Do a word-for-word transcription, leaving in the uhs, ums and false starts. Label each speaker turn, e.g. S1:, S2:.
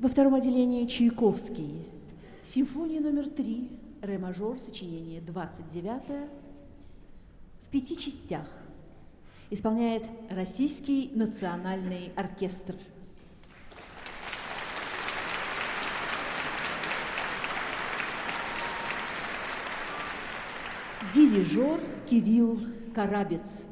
S1: Во втором отделении Чайковский. Симфония номер три, ре мажор, сочинение двадцать девятое, в пяти частях. Исполняет Российский национальный оркестр. Дирижер Кирилл Карабец.